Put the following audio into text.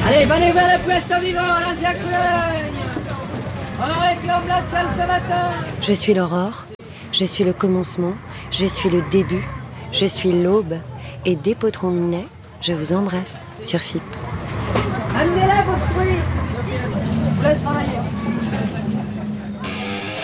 Allez, venez vers le Puerto Vigo, l'ancien Coulogne. On réclame la salle ce matin. Je suis l'aurore, je suis le commencement, je suis le début, je suis l'aube. Et dès Potron-Minet, je vous embrasse sur FIP. Amenez-la vos fruits. Je vous laisse travailler.